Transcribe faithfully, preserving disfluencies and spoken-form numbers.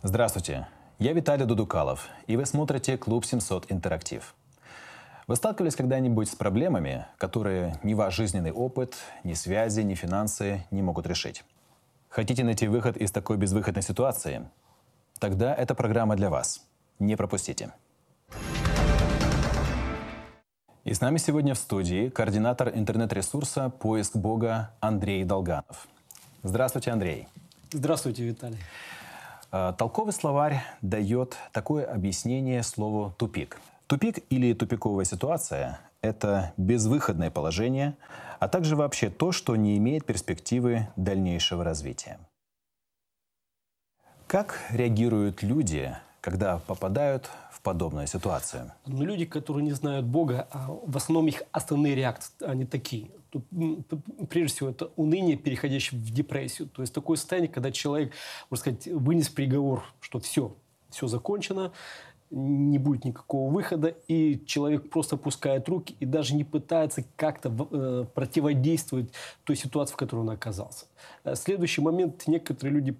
Здравствуйте, я Виталий Дудукалов, и вы смотрите «Клуб семьсот Интерактив». Вы сталкивались когда-нибудь с проблемами, которые ни ваш жизненный опыт, ни связи, ни финансы не могут решить? Хотите найти выход из такой безвыходной ситуации? Тогда эта программа для вас. Не пропустите. И с нами сегодня в студии координатор интернет-ресурса «Поиск Бога» Андрей Долганов. Здравствуйте, Андрей. Здравствуйте, Виталий. Толковый словарь дает такое объяснение слову «тупик». Тупик или тупиковая ситуация – это безвыходное положение, а также вообще то, что не имеет перспективы дальнейшего развития. Как реагируют люди, когда попадают в подобную ситуацию? Но люди, которые не знают Бога, в основном их основные реакции, они такие. Тут, прежде всего, это уныние, переходящее в депрессию. То есть такое состояние, когда человек, можно сказать, вынес приговор, что все, все закончено, не будет никакого выхода, и человек просто опускает руки и даже не пытается как-то э, противодействовать той ситуации, в которой он оказался. Следующий момент. Некоторые люди